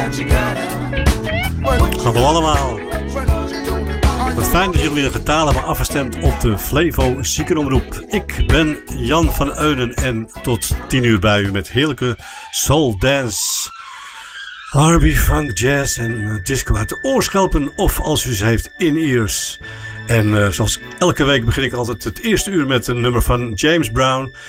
Hallo allemaal. Wat fijn dat jullie weer getalen hebben afgestemd op de Flevo Ziekenomroep. Ik ben Jan van Eunen en tot 10 uur bij u met heerlijke soul dance, R&B, funk, jazz en disco uit de oorschelpen of als u ze heeft in-ears. En zoals elke week begin ik altijd het eerste uur met een nummer van James Brown.